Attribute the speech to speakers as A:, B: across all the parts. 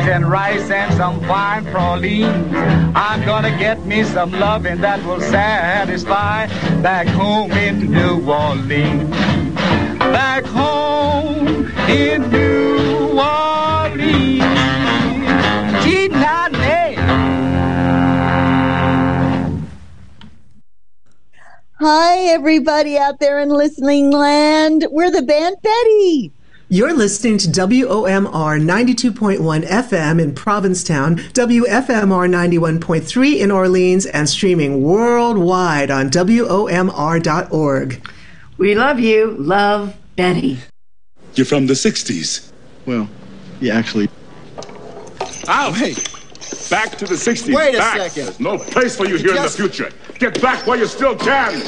A: and rice and some fine pralines. I'm gonna get me some loving that will satisfy back home in New Orleans. Back home in New Orleans.
B: Hi, everybody out there in listening land. We're the band Betty.
C: You're listening to WOMR 92.1 FM in Provincetown, WFMR 91.3 in Orleans, and streaming worldwide on WOMR.org.
D: We love you. Love, Betty.
E: You're from the 60s.
F: Well, yeah, actually.
E: Ow, hey! Back to the 60s.
F: Wait a
E: back.
F: second.
E: There's no place for you here in the future. Get back while you still can.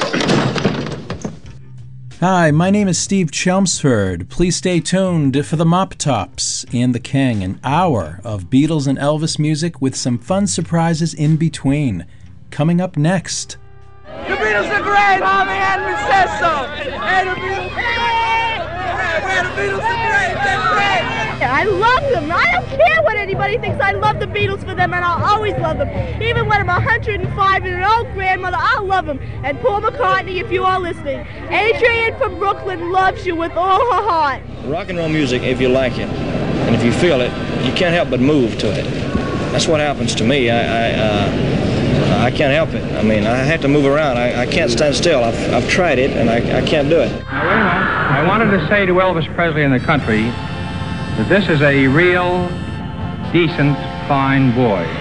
G: Hi, my name is Steve Chelmsford. Please stay tuned for the Mop Tops and the King, an hour of Beatles and Elvis music with some fun surprises in between. Coming up next.
A: The Beatles are great, Harvey Henry says so. Hey, the Beatles are great. The Beatles are great. They're great.
H: I love them. I don't care what anybody thinks. I love the Beatles for them, and I'll always love them. Even when I'm 105 and an old grandmother, I'll love them. And Paul McCartney, if you are listening. Adrienne from Brooklyn loves you with all her heart.
I: Rock and roll music, if you like it, and if you feel it, you can't help but move to it. That's what happens to me. I can't help it. I mean, I have to move around. I can't stand still. I've tried it, and I can't do it.
J: Now, wait a minute. I wanted to say to Elvis Presley and the country that this is a real, decent, fine boy.